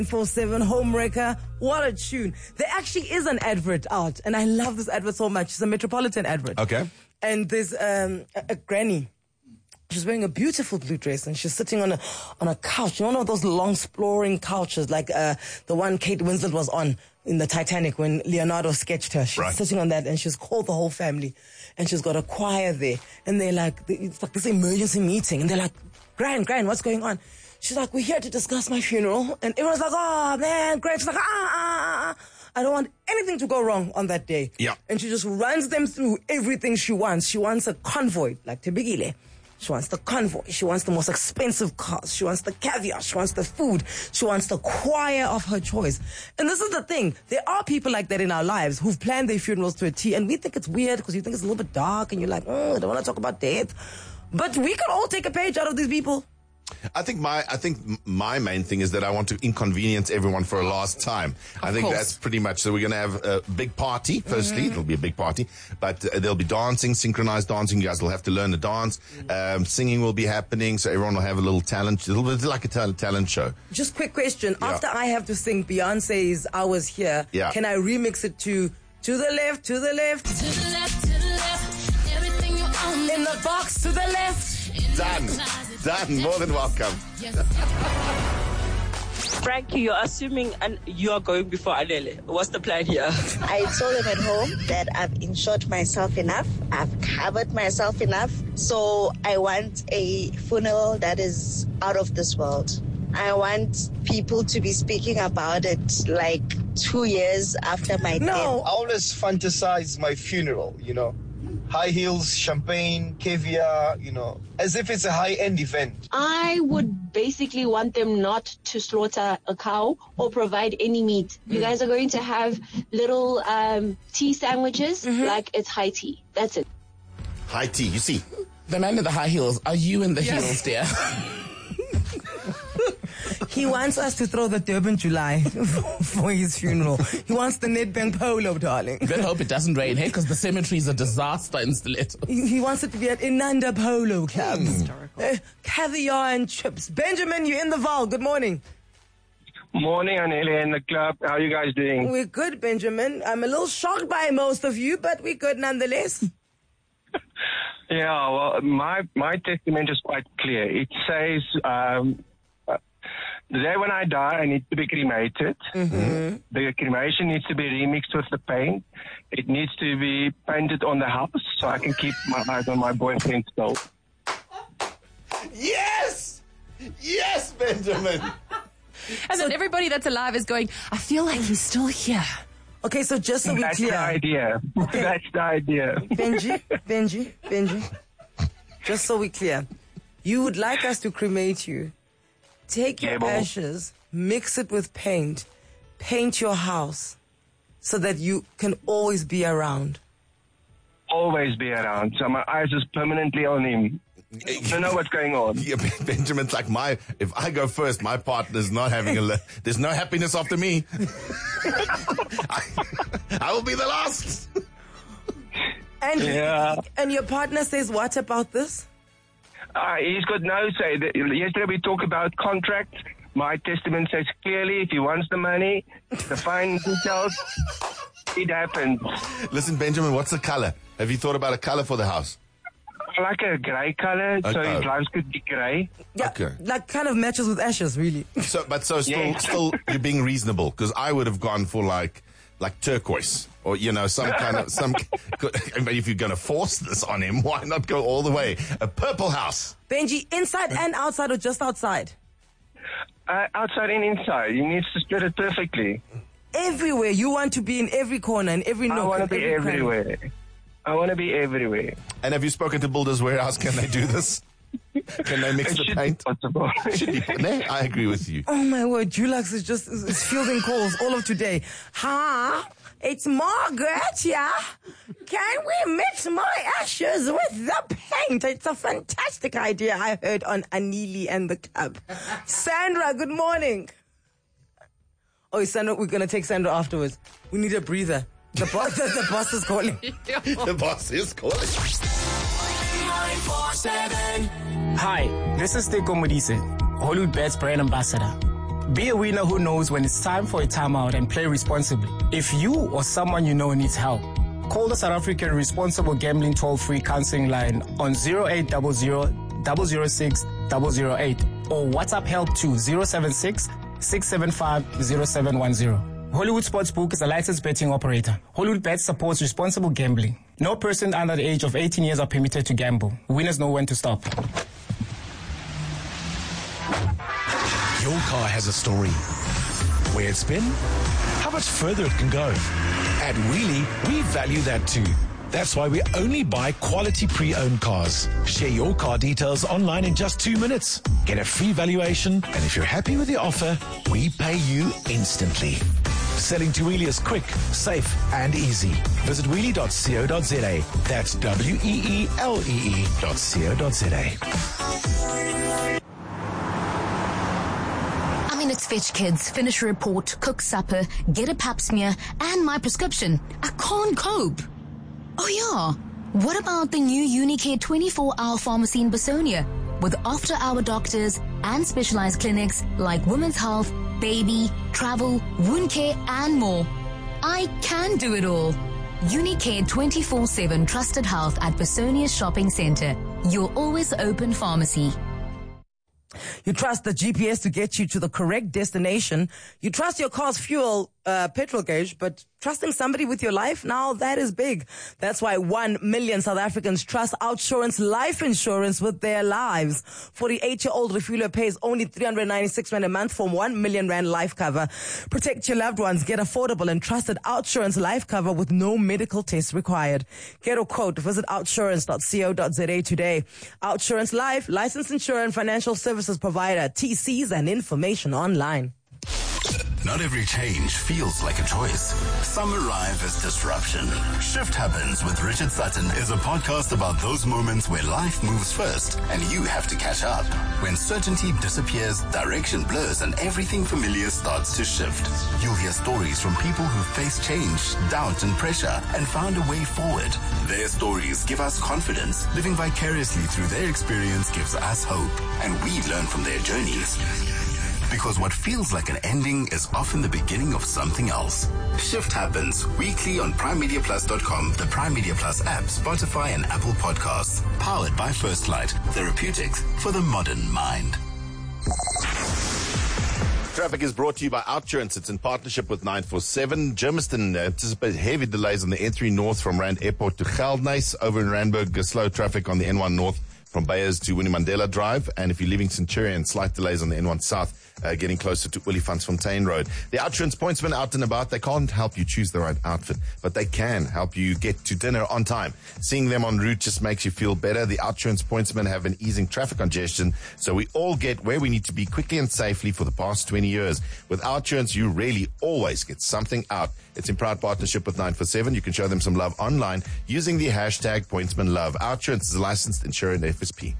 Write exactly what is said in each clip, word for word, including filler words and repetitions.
four seven Homewrecker. What a tune. There actually is an advert out, and I love this advert so much. It's a Metropolitan advert. Okay. And there's um, a, a granny. She's wearing a beautiful blue dress, and she's sitting on a on a couch. You know, one of those long, sprawling couches, like uh, the one Kate Winslet was on in the Titanic when Leonardo sketched her. She's right. sitting on that, and she's called the whole family, and she's got a choir there, and they're like, it's like this emergency meeting, and they're like, Gran, Gran, what's going on? She's like, we're here to discuss my funeral. And everyone's like, oh, man, great. She's like, ah, ah, ah. I don't want anything to go wrong on that day. Yeah. And she just runs them through everything she wants. She wants a convoy, like Tebigile. She wants the convoy. She wants the most expensive cars. She wants the caviar. She wants the food. She wants the choir of her choice. And this is the thing. There are people like that in our lives who've planned their funerals to a T. And we think it's weird because you think it's a little bit dark and you're like, oh, I don't want to talk about death. But we could all take a page out of these people. I think my I think my main thing is that I want to inconvenience everyone for a last time. Of I think course. that's pretty much. So we're going to have a big party. Firstly, Mm-hmm. it'll be a big party, but uh, there'll be dancing, synchronized dancing. You guys will have to learn to dance. Um, singing will be happening, so everyone will have a little talent, a little bit like a talent, talent show. Just quick question. Yeah. After I have to sing Beyonce's I Was Here, Yeah. can I remix it to To the Left, To the Left, To the left, to the left, everything you own. in the box, to the left? Done, done. More than welcome. Frankie, you're assuming and you are going before Adele. What's the plan here? I told them at home that I've insured myself enough, I've covered myself enough, so I want a funeral that is out of this world. I want people to be speaking about it like two years after my No. death. I always fantasize my funeral, you know. High heels, champagne, caviar, you know, as if it's a high-end event. I would basically want them not to slaughter a cow or provide any meat. You guys are going to have little um, tea sandwiches like it's high tea. That's it. High tea. You see, The man in the high heels, are you in the Yes. heels, dear? He wants us to throw the Durban July for his funeral. He wants the Nedbank polo, darling. Better hope it doesn't rain, hey? Because the cemetery is a disaster in Stiletto. He, he wants it to be at Inanda Polo Club. Uh, caviar and chips. Benjamin, you're in the Val. Good morning. Morning, Anele and the club. How are you guys doing? We're good, Benjamin. I'm a little shocked by most of you, but we're good nonetheless. Yeah, well, my my testament is quite clear. It says, um, uh, the day when I die, I need to be cremated. Mm-hmm. The cremation needs to be remixed with the paint. It needs to be painted on the house so I can keep my eyes on my boyfriend still. yes, yes, Benjamin. And then everybody that's alive is going, I feel like he's still here. Okay, so just so we're That's clear. the idea. That's the idea. Benji, Benji, Benji. Just so we're clear. You would like us to cremate you. Take your Yeah, bro. ashes, mix it with paint, paint your house so that you can always be around. Always be around. So my eyes is permanently on him. I don't know what's going on. Yeah, Benjamin's like, my, if I go first, my partner's not having a, le- there's no happiness after me. I, I will be the last. And, Yeah. and your partner says what about this? Uh, he's got no say. The- Yesterday we talked about contract. My testament says clearly if he wants the money, the fine details, it happens. Listen, Benjamin, what's the color? Have you thought about a color for the house? I like a grey colour, so Okay. his lives could be grey. Yeah, Okay. like kind of matches with ashes, really. So, but so still, Yeah. still, you're being reasonable because I would have gone for like, like turquoise or you know some kind of some. But if you're going to force this on him, why not go all the way? A purple house. Benji, inside and outside or just outside? Uh, outside and inside, he needs to split it perfectly. Everywhere. You want to be in every corner, in every I nook. want to and be every cranny. everywhere. I want to be everywhere. And have you spoken to Builders Warehouse? Can they do this? Can they mix It the should paint? be possible. Should be. No, I agree with you. Oh my word, Dulux is just is, is fielding calls all of today. Hi, it's Margaret, yeah? Can we mix my ashes with the paint? It's a fantastic idea I heard on Anili and the Club. Sandra, good morning. Oh, Sandra, we're going to take Sandra afterwards. We need a breather. The boss, the, the boss is calling. The boss is calling. nine four seven. Hi, this is Teko Modise, Hollywood Bets brand ambassador. Be a winner who knows when it's time for a timeout and play responsibly. If you or someone you know needs help, call the South African Responsible Gambling Toll-Free Counseling Line on zero eight zero zero, zero zero six, zero zero eight or WhatsApp help to zero seven six, six seven five, zero seven one zero. Hollywood Sportsbook is a licensed betting operator. Hollywood Bets supports responsible gambling. No person under the age of eighteen years are permitted to gamble. Winners know when to stop. Your car has a story. Where it's been, how much further it can go. At Wheelie, we value that too. That's why we only buy quality pre-owned cars. Share your car details online in just two minutes. Get a free valuation, and if you're happy with the offer, we pay you instantly. Selling to Wheelie is quick, safe, and easy. Visit wheelie dot co dot za. That's W E E L E E dot co dot za. I mean, it's fetch kids, finish a report, cook supper, get a pap smear, and my prescription. I can't cope. Oh yeah, what about the new Unicare twenty-four hour pharmacy in Bosonia with after-hour doctors and specialized clinics like women's health, baby, travel, wound care, and more. I can do it all. Unicare twenty-four seven Trusted Health at Bosonia Shopping Center. Your always open pharmacy. You trust the G P S to get you to the correct destination. You trust your car's fuel uh, petrol gauge, but trusting somebody with your life, now that is big. That's why one million South Africans trust Outsurance life insurance with their lives. forty-eight-year-old refueler pays only three hundred ninety-six rand a month for one million rand life cover. Protect your loved ones. Get affordable and trusted Outsurance life cover with no medical tests required. Get a quote. Visit outsurance dot co dot za today. Outsurance Life, licensed insurer and financial services provider. T Cs and information online. Not every change feels like a choice. Some arrive as disruption. Shift Happens with Richard Sutton is a podcast about those moments where life moves first and you have to catch up. When certainty disappears, direction blurs, and everything familiar starts to shift. You'll hear stories from people who faced change, doubt, and pressure and found a way forward. Their stories give us confidence. Living vicariously through their experience gives us hope, and we learn from their journeys. Because what feels like an ending is often the beginning of something else. Shift Happens weekly on prime media plus dot com, the Prime Media Plus app, Spotify, and Apple Podcasts. Powered by First Light, therapeutics for the modern mind. Traffic is brought to you by Outsurance. It's in partnership with nine four seven. Germiston anticipates heavy delays on the N three North from Rand Airport to Geldnys. Over in Randburg, slow traffic on the N one North from Bayers to Winnie Mandela Drive. And if you're leaving Centurion, slight delays on the N one South, uh, getting closer to Olifantsfontein Road. The Outsurance pointsmen out and about, they can't help you choose the right outfit, but they can help you get to dinner on time. Seeing them en route just makes you feel better. The Outsurance pointsmen have been easing traffic congestion, so we all get where we need to be quickly and safely for the past twenty years. With Outsurance, you really always get something out. It's in proud partnership with nine four seven. You can show them some love online using the hashtag pointsmanlove. Outsurance is a licensed insurer and F S P.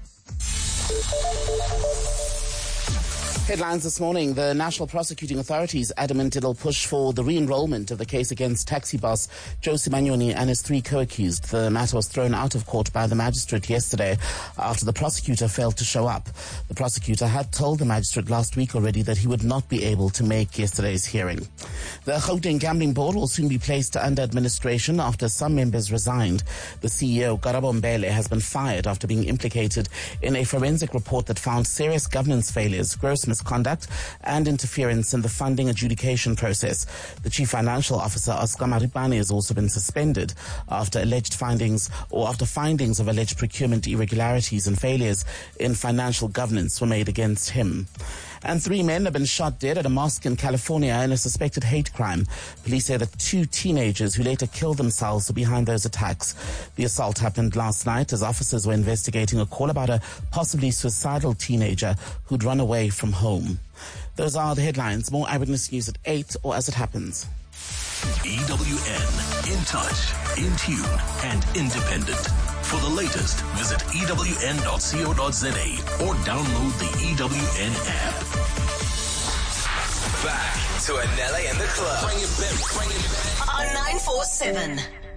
Headlines this morning. The National Prosecuting Authorities adamant it'll push for the re-enrollment of the case against taxi boss Josie Manyoni and his three co-accused. The matter was thrown out of court by the magistrate yesterday after the prosecutor failed to show up. The prosecutor had told the magistrate last week already that he would not be able to make yesterday's hearing. The Gauteng Gambling Board will soon be placed under administration after some members resigned. The C E O, Karabo Mbele, has been fired after being implicated in a forensic report that found serious governance failures, gross misconduct, and interference in the funding adjudication process. The Chief Financial Officer, Oscar Maripane, has also been suspended after alleged findings or after findings of alleged procurement irregularities and failures in financial governance were made against him. And three men have been shot dead at a mosque in California in a suspected hate crime. Police say that two teenagers who later killed themselves were behind those attacks. The assault happened last night as officers were investigating a call about a possibly suicidal teenager who'd run away from home. Those are the headlines. More Eyewitness News at eight or as it happens. E W N, in touch, in tune, and independent. For the latest, visit E W N dot co dot za or download the E W N app. Back to Anele and the Club. Bring it back, bring it back. On nine four seven.